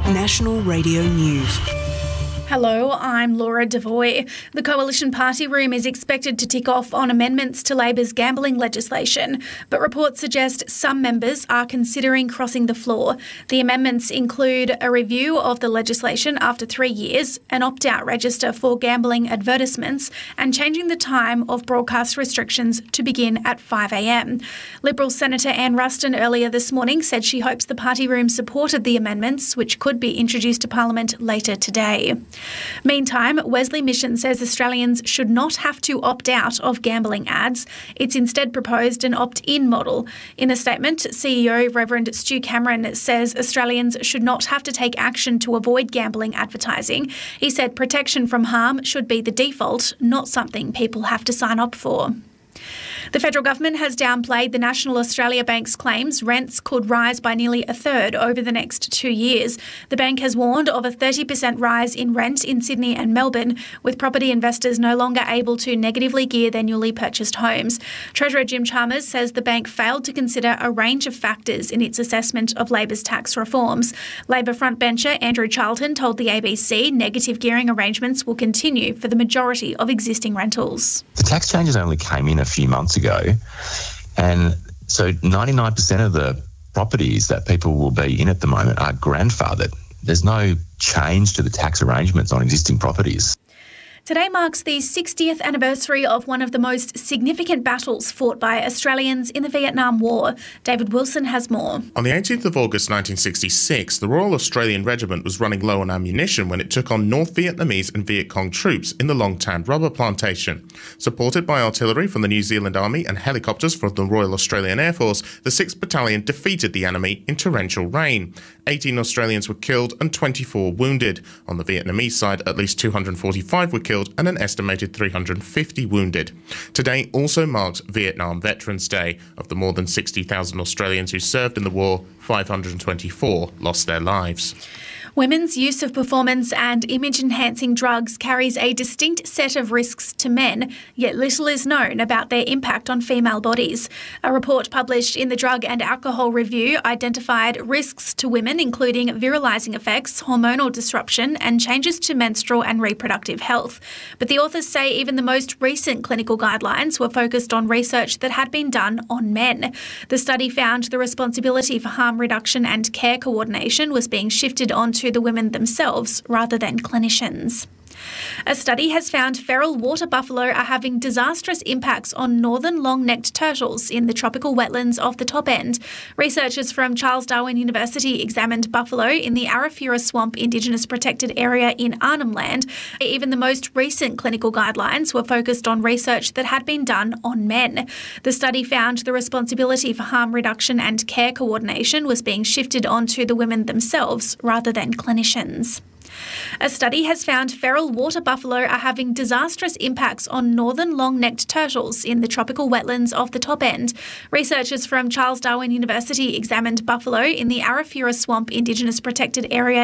National Radio News. Hello, I'm Laura Devoy. The Coalition Party Room is expected to tick off on amendments to Labor's gambling legislation, but reports suggest some members are considering crossing the floor. The amendments include a review of the legislation after 3 years, an opt-out register for gambling advertisements, and changing the time of broadcast restrictions to begin at 5 a.m. Liberal Senator Anne Ruston earlier this morning said she hopes the Party Room supported the amendments, which could be introduced to Parliament later today. Meantime, Wesley Mission says Australians should not have to opt out of gambling ads. It's instead proposed an opt-in model. In a statement, CEO Reverend Stu Cameron says Australians should not have to take action to avoid gambling advertising. He said protection from harm should be the default, not something people have to sign up for. The federal government has downplayed the National Australia Bank's claims rents could rise by nearly a third over the next 2 years. The bank has warned of a 30% rise in rent in Sydney and Melbourne, with property investors no longer able to negatively gear their newly purchased homes. Treasurer Jim Chalmers says the bank failed to consider a range of factors in its assessment of Labor's tax reforms. Labor frontbencher Andrew Charlton told the ABC negative gearing arrangements will continue for the majority of existing rentals. The tax changes only came in a few months ago, and so 99% of the properties that people will be in at the moment are grandfathered. There's no change to the tax arrangements on existing properties. Today marks the 60th anniversary of one of the most significant battles fought by Australians in the Vietnam War. David Wilson has more. On the 18th of August 1966, the Royal Australian Regiment was running low on ammunition when it took on North Vietnamese and Viet Cong troops in the Long Tan rubber plantation. Supported by artillery from the New Zealand Army and helicopters from the Royal Australian Air Force, the 6th Battalion defeated the enemy in torrential rain. 18 Australians were killed and 24 wounded. On the Vietnamese side, at least 245 were killed and an estimated 350 wounded. Today also marks Vietnam Veterans Day. Of the more than 60,000 Australians who served in the war, 524 lost their lives. Women's use of performance and image-enhancing drugs carries a distinct set of risks to men, yet little is known about their impact on female bodies. A report published in the Drug and Alcohol Review identified risks to women, including virilizing effects, hormonal disruption, and changes to menstrual and reproductive health. But the authors say even the most recent clinical guidelines were focused on research that had been done on men. The study found the responsibility for harm reduction and care coordination was being shifted onto the women themselves rather than clinicians. A study has found feral water buffalo are having disastrous impacts on northern long-necked turtles in the tropical wetlands of the Top End. Researchers from Charles Darwin University examined buffalo in the Arafura Swamp Indigenous Protected Area in Arnhem Land. Even the most recent clinical guidelines were focused on research that had been done on men. The study found the responsibility for harm reduction and care coordination was being shifted onto the women themselves rather than clinicians. A study has found feral water buffalo are having disastrous impacts on northern long-necked turtles in the tropical wetlands of the Top End. Researchers from Charles Darwin University examined buffalo in the Arafura Swamp Indigenous Protected Area